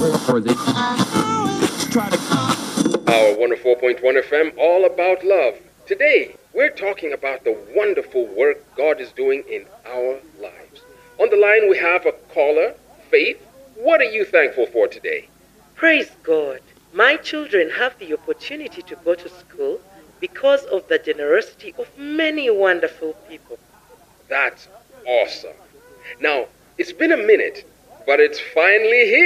Our 104.1 FM, all about love. Today, we're talking about the wonderful work God is doing in our lives. On the line, we have a caller, Faith. What are you thankful for today? Praise God. My children have the opportunity to go to school because of the generosity of many wonderful people. That's awesome. Now, it's been a minute, but it's finally here.